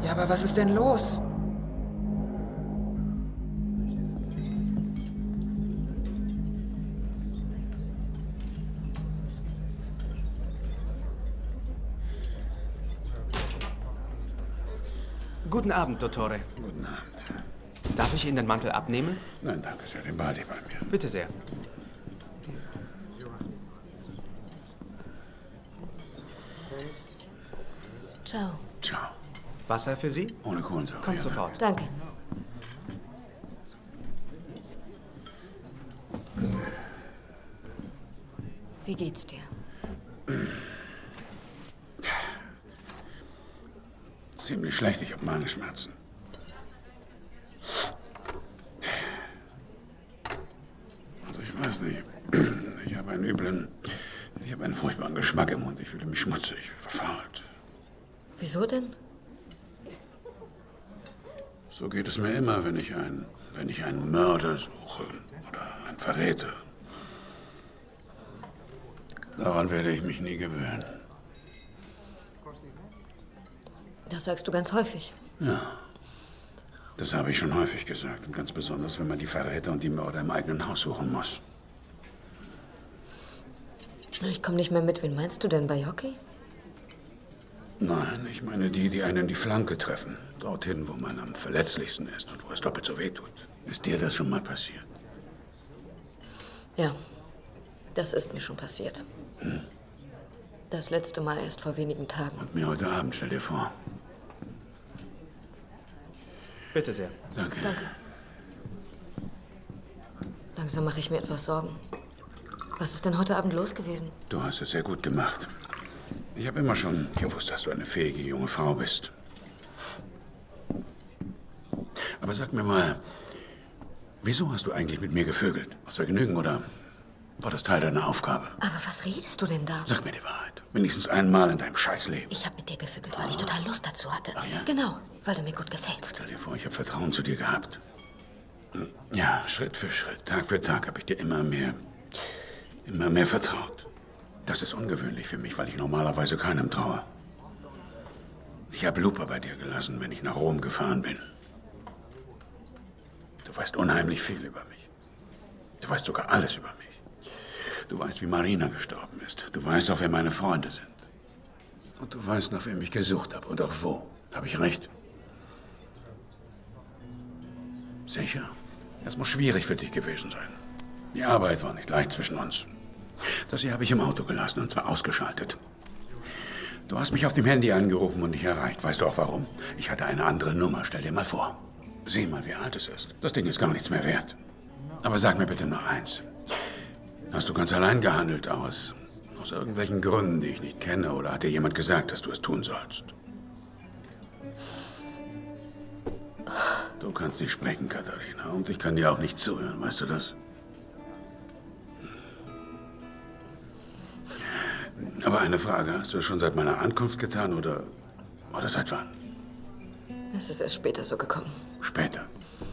Ja, aber was ist denn los? Guten Abend, Dottore. Guten Abend. Darf ich Ihnen den Mantel abnehmen? Nein, danke sehr. Den behalte ich bei mir. Bitte sehr. Ciao. Ciao. Wasser für Sie? Ohne Kohlensäure. Kommt ja, sofort. Danke. Wie geht's dir? Ziemlich schlecht. Ich habe Magenschmerzen. Also ich weiß nicht. Ich habe einen furchtbaren Geschmack im Mund. Ich fühle mich schmutzig, verfault. Wieso denn? So geht es mir immer, wenn ich einen Mörder suche oder einen Verräter. Daran werde ich mich nie gewöhnen. Das sagst du ganz häufig. Ja, das habe ich schon häufig gesagt. Und ganz besonders, wenn man die Verräter und die Mörder im eigenen Haus suchen muss. Ich komme nicht mehr mit. Wen meinst du denn bei Hockey? Nein, ich meine die einen in die Flanke treffen. Dorthin, wo man am verletzlichsten ist und wo es doppelt so weh tut. Ist dir das schon mal passiert? Ja, das ist mir schon passiert. Das letzte Mal erst vor wenigen Tagen. Und mir heute Abend, stell dir vor. Bitte sehr. Danke. Danke. Langsam mache ich mir etwas Sorgen. Was ist denn heute Abend los gewesen? Du hast es sehr gut gemacht. Ich habe immer schon gewusst, dass du eine fähige junge Frau bist. Aber sag mir mal, wieso hast du eigentlich mit mir gevögelt? Aus Vergnügen oder war das Teil deiner Aufgabe? Aber was redest du denn da? Sag mir die Wahrheit. Wenigstens einmal in deinem Scheißleben. Ich habe mit dir gevögelt, weil ich total Lust dazu hatte. Ach ja? Genau, weil du mir gut gefällst. Stell dir vor, ich habe Vertrauen zu dir gehabt. Ja, Schritt für Schritt, Tag für Tag habe ich dir immer mehr vertraut. Das ist ungewöhnlich für mich, weil ich normalerweise keinem traue. Ich habe Lupa bei dir gelassen, wenn ich nach Rom gefahren bin. Du weißt unheimlich viel über mich. Du weißt sogar alles über mich. Du weißt, wie Marina gestorben ist. Du weißt auch, wer meine Freunde sind. Und du weißt, nach wem ich gesucht habe und auch wo. Habe ich recht? Sicher? Es muss schwierig für dich gewesen sein. Die Arbeit war nicht leicht zwischen uns. Das hier habe ich im Auto gelassen, und zwar ausgeschaltet. Du hast mich auf dem Handy angerufen und nicht erreicht. Weißt du auch warum? Ich hatte eine andere Nummer, stell dir mal vor. Sieh mal, wie alt es ist. Das Ding ist gar nichts mehr wert. Aber sag mir bitte noch eins. Hast du ganz allein gehandelt aus irgendwelchen Gründen, die ich nicht kenne? Oder hat dir jemand gesagt, dass du es tun sollst? Du kannst nicht sprechen, Katharina. Und ich kann dir auch nicht zuhören, weißt du das? Aber eine Frage, hast du es schon seit meiner Ankunft getan oder seit wann? Es ist erst später so gekommen. Später?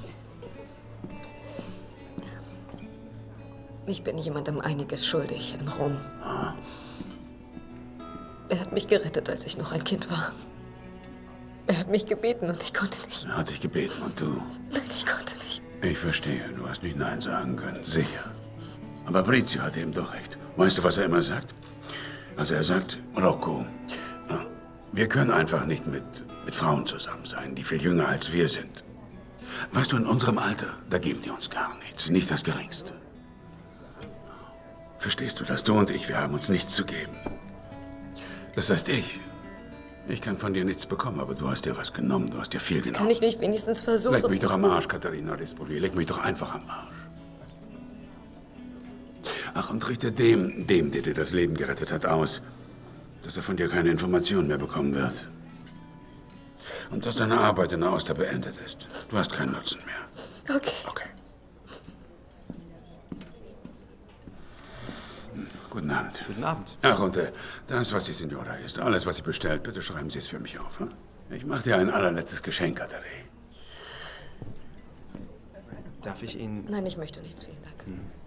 Ich bin jemandem einiges schuldig in Rom. Ah. Er hat mich gerettet, als ich noch ein Kind war. Er hat mich gebeten und ich konnte nicht. Er hat dich gebeten und du? Nein, ich konnte nicht. Ich verstehe, du hast nicht Nein sagen können, sicher. Aber Brizio hat eben doch recht. Weißt du, was er immer sagt? Also er sagt, Rocco, wir können einfach nicht mit Frauen zusammen sein, die viel jünger als wir sind. Weißt du, in unserem Alter, da geben die uns gar nichts, nicht das Geringste. Verstehst du das? Du und ich, wir haben uns nichts zu geben. Das heißt, ich kann von dir nichts bekommen, aber du hast dir was genommen, du hast dir viel genommen. Kann ich nicht wenigstens versuchen? Leg mich doch am Arsch, Katharina Rispoli, leg mich doch einfach am Arsch. Ach, und richte dem, der dir das Leben gerettet hat, aus, dass er von dir keine Informationen mehr bekommen wird. Und dass deine Arbeit in der Oster beendet ist. Du hast keinen Nutzen mehr. Okay. Okay. Guten Abend. Guten Abend. Ach, und das, was die Signora ist, alles, was sie bestellt, bitte schreiben Sie es für mich auf. Hm? Ich mache dir ein allerletztes Geschenk, Katharina. Darf ich Ihnen... Nein, ich möchte nichts. Vielen Dank.